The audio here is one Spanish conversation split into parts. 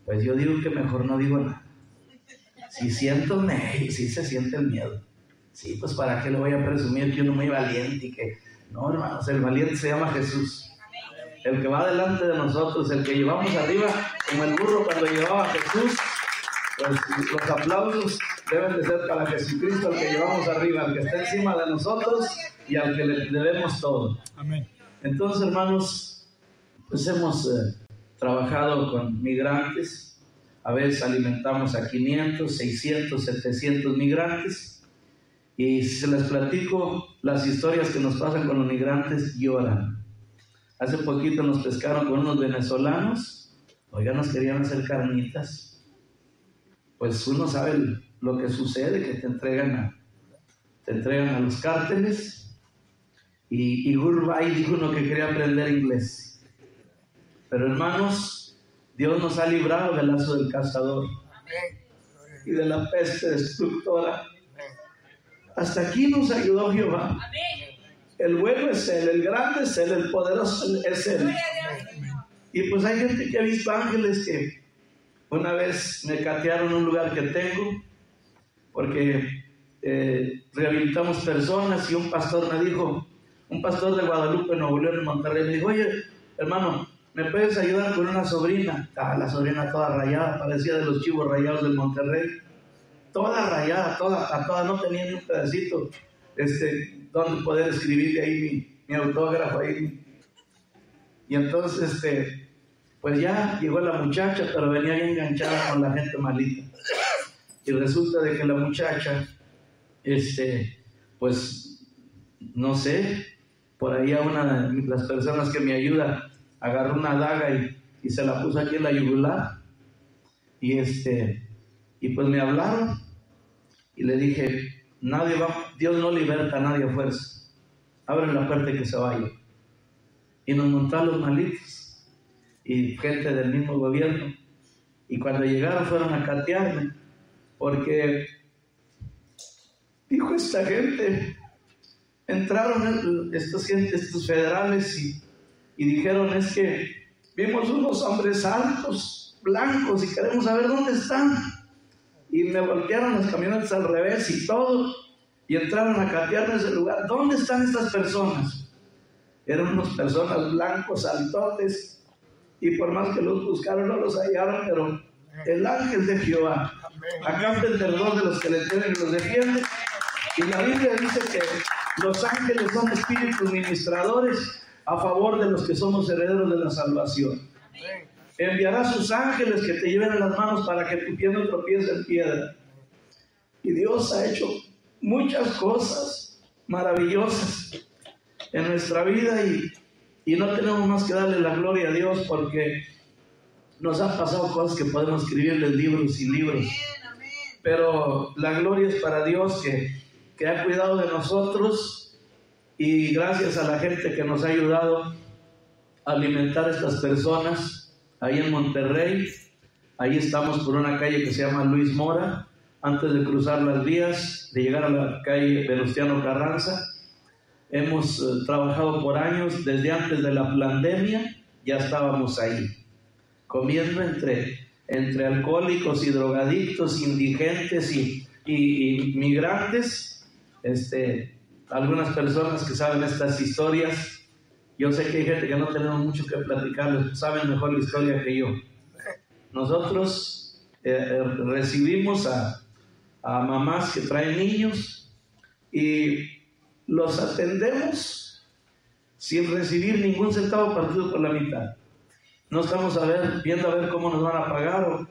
Pues yo digo que mejor no digo nada. Si siento, sí se siente el miedo. Sí, pues para qué le voy a presumir que uno es muy valiente y que... No, hermanos, el valiente se llama Jesús. El que va delante de nosotros, el que llevamos arriba, como el burro cuando llevaba a Jesús. Pues los aplausos deben de ser para Jesucristo, al que llevamos arriba, al que está encima de nosotros y al que le debemos todo. Amén. Entonces, hermanos, pues hemos trabajado con migrantes. A veces alimentamos a 500, 600, 700 migrantes. Y si se les platico las historias que nos pasan con los migrantes, lloran. Hace poquito nos pescaron con unos venezolanos. Oiga, nos querían hacer carnitas. Pues uno sabe lo que sucede, que te entregan a los cárteles. Y Gurbay dijo uno que quería aprender inglés. Pero hermanos, Dios nos ha librado del lazo del cazador y de la peste destructora. Hasta aquí nos ayudó Jehová. El bueno es Él, el grande es Él, el poderoso es Él. Y pues hay gente que ha visto ángeles que una vez me catearon en un lugar que tengo, porque rehabilitamos personas y un pastor me dijo, un pastor de Guadalupe, Nuevo León, en Monterrey, me dijo, oye, hermano, ¿me puedes ayudar con una sobrina? La sobrina toda rayada, parecía de los chivos rayados del Monterrey. Toda rayada, toda, no tenía ni un pedacito donde poder escribirle ahí mi autógrafo ahí. Y entonces, pues ya llegó la muchacha, pero venía bien enganchada con la gente malita. Y resulta de que la muchacha, pues, no sé, por ahí a una de las personas que me ayuda, agarró una daga y se la puso aquí en la yugular. Y pues me hablaron y le dije, Dios no liberta a nadie a fuerza. Abre la puerta y que se vaya. Y nos montaron los malitos y gente del mismo gobierno. Y cuando llegaron fueron a catearme, porque dijo esta gente, entraron estos federales y dijeron, es que vimos unos hombres altos, blancos, y queremos saber dónde están. Y me voltearon las camionetas al revés y todo, y entraron a catearme ese lugar. ¿Dónde están estas personas? Eran unas personas blancos, altotes, y por más que los buscaron no los hallaron, pero el ángel de Jehová acampa en derredor de los que le tienen y los defiende. Y la Biblia dice que los ángeles son espíritus ministradores a favor de los que somos herederos de la salvación. Enviará sus ángeles que te lleven en las manos para que tu pie no tropiece en piedra. Y Dios ha hecho muchas cosas maravillosas en nuestra vida y no tenemos más que darle la gloria a Dios, porque nos han pasado cosas que podemos escribirles libros y libros. Pero la gloria es para Dios que ha cuidado de nosotros, y gracias a la gente que nos ha ayudado a alimentar a estas personas. Ahí en Monterrey, ahí estamos por una calle que se llama Luis Mora, antes de cruzar las vías, de llegar a la calle Venustiano Carranza. Hemos trabajado por años, desde antes de la pandemia, ya estábamos ahí, comiendo entre alcohólicos y drogadictos, indigentes y migrantes. Algunas personas que saben estas historias, yo sé que hay gente que no tenemos mucho que platicarles, saben mejor la historia que yo. Nosotros recibimos a mamás que traen niños y los atendemos sin recibir ningún centavo partido por la mitad. No estamos viendo a ver cómo nos van a pagar.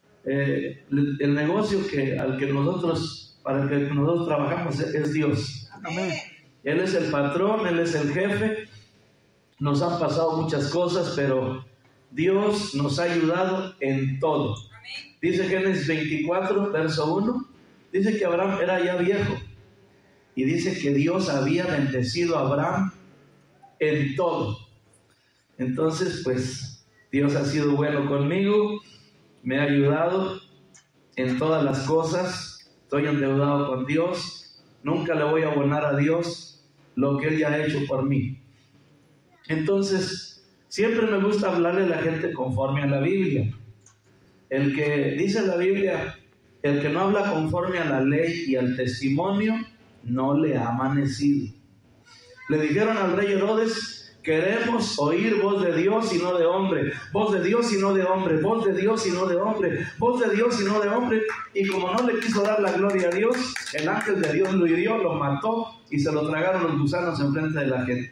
El negocio para el que nosotros trabajamos es Dios. Amén. Él es el patrón, Él es el jefe. Nos han pasado muchas cosas, pero Dios nos ha ayudado en todo. Dice Génesis 24, verso 1, dice que Abraham era ya viejo, y dice que Dios había bendecido a Abraham en todo. Entonces, pues, Dios ha sido bueno conmigo, me ha ayudado en todas las cosas. Estoy endeudado con Dios, nunca le voy a abonar a Dios lo que Él ya ha hecho por mí. Entonces, siempre me gusta hablarle a la gente conforme a la Biblia. el que, dice la Biblia, el que no habla conforme a la ley y al testimonio, no le ha amanecido. Le dijeron al rey Herodes: queremos oír voz de Dios y no de hombre, voz de Dios y no de hombre, voz de Dios y no de hombre, voz de Dios y no de hombre. Y como no le quiso dar la gloria a Dios, el ángel de Dios lo hirió, lo mató y se lo tragaron los gusanos enfrente de la gente.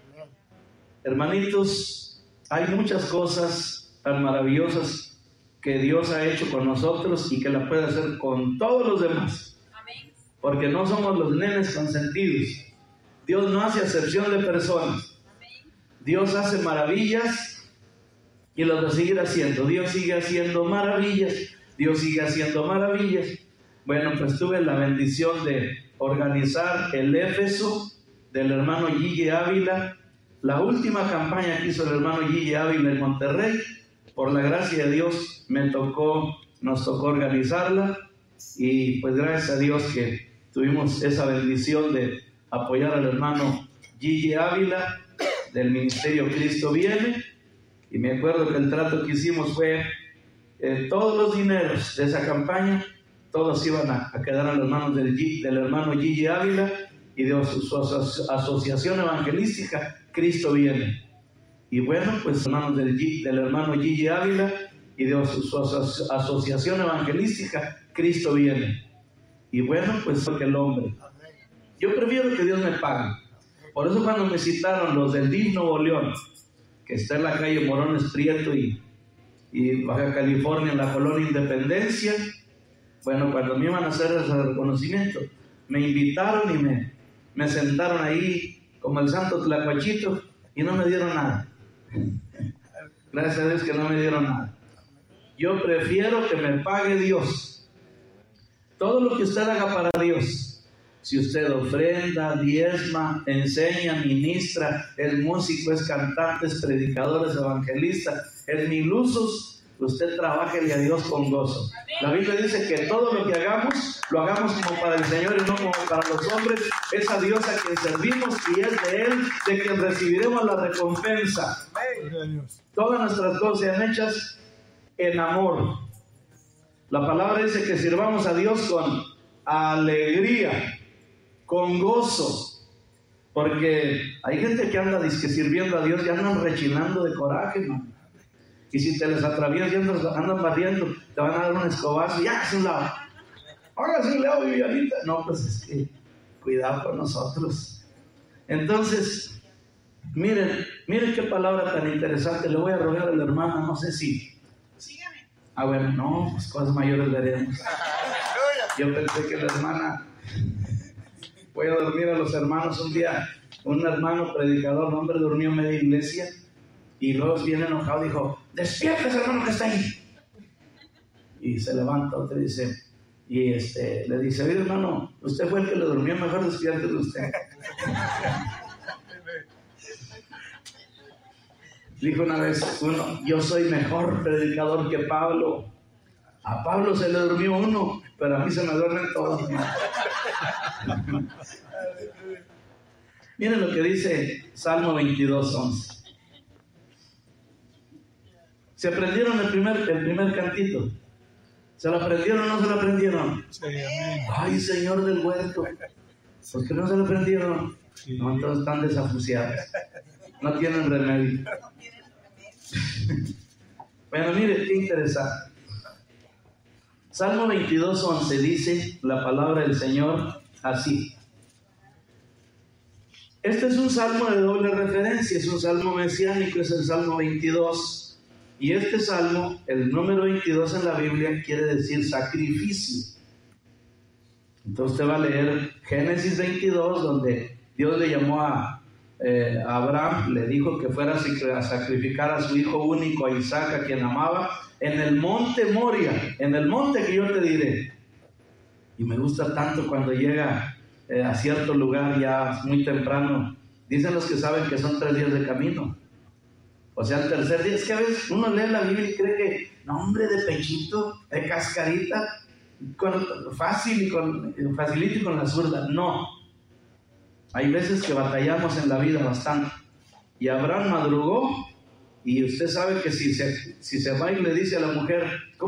Hermanitos, hay muchas cosas tan maravillosas que Dios ha hecho con nosotros y que la puede hacer con todos los demás. Porque no somos los nenes consentidos. Dios no hace acepción de personas. Dios hace maravillas y las va a seguir haciendo. Dios sigue haciendo maravillas. Dios sigue haciendo maravillas. Bueno, pues tuve la bendición de organizar el Éfeso del hermano Gigi Ávila. La última campaña que hizo el hermano Gigi Ávila en Monterrey, por la gracia de Dios, nos tocó organizarla. Y pues gracias a Dios que tuvimos esa bendición de apoyar al hermano Gigi Ávila del Ministerio Cristo Viene. Y me acuerdo que el trato que hicimos fue todos los dineros de esa campaña, todos iban a quedar en las manos del hermano Gigi Ávila y de su asociación evangelística Cristo Viene. Y bueno, pues hermanos del hermano Gigi Ávila y de su asociación evangelística Cristo Viene. Y bueno, pues que el hombre, yo prefiero que Dios me pague. Por eso cuando me citaron los del DIF Nuevo León, que está en la calle Morones Prieto y Baja California, en la colonia Independencia, bueno, cuando me iban a hacer ese reconocimiento, me invitaron y me sentaron ahí como el santo tlacuachito y no me dieron nada. Gracias a Dios que no me dieron nada. Yo prefiero que me pague Dios. Todo lo que usted haga para Dios, si usted ofrenda, diezma, enseña, ministra, es músico, es cantante, es predicador, es evangelista, es mil usos, usted trabájele a Dios con gozo. La Biblia dice que todo lo que hagamos, lo hagamos como para el Señor y no como para los hombres. Es a Dios a quien servimos y es de Él de quien recibiremos la recompensa. Todas nuestras cosas sean hechas en amor. La palabra dice que sirvamos a Dios con alegría, con gozo, porque hay gente que anda sirviendo a Dios y andan rechinando de coraje, man. Y si te les atraviesas y andan barriendo, te van a dar un escobazo y hágase un lado. Hágase un lado, Vivianita. No, pues es que cuidado con nosotros. Entonces, miren qué palabra tan interesante. Le voy a rogar a la hermana, no sé si. Sígame. Bueno, no, pues cosas mayores veremos. Yo pensé que la hermana. Voy a dormir a los hermanos un día. Un hermano predicador, un hombre durmió en media iglesia. Y luego viene enojado y dijo: despiértese, hermano, que está ahí. Y se levanta otro y dice, le dice: oye, hermano, usted fue el que le durmió, mejor despiértese usted. Dijo una vez uno: yo soy mejor predicador que Pablo. A Pablo se le durmió uno, pero a mí se me duermen todos. Miren lo que dice Salmo 22:11. ¿Se aprendieron el primer cantito? ¿Se lo aprendieron o no se lo aprendieron? Sí, ay, Señor del huerto, ¿por qué no se lo aprendieron? Sí. No, todos están desafuciados, no tienen remedio. Bueno, mire qué interesante. Salmo 22:11 dice la palabra del Señor así. Este es un salmo de doble referencia, es un salmo mesiánico, es el Salmo 22. Y este salmo, el número 22 en la Biblia, quiere decir sacrificio. Entonces usted va a leer Génesis 22, donde Dios le llamó a Abraham, le dijo que fuera a sacrificar a su hijo único, a Isaac, a quien amaba, en el monte Moria, en el monte que yo te diré. Y me gusta tanto cuando llega a cierto lugar ya muy temprano. Dicen los que saben que son 3 días de camino. O sea, el tercer día, es que a veces uno lee la Biblia y cree que, no, hombre, de pechito, de cascarita, facilito y con la zurda. No. Hay veces que batallamos en la vida bastante. Y Abraham madrugó, y usted sabe que si se va y le dice a la mujer,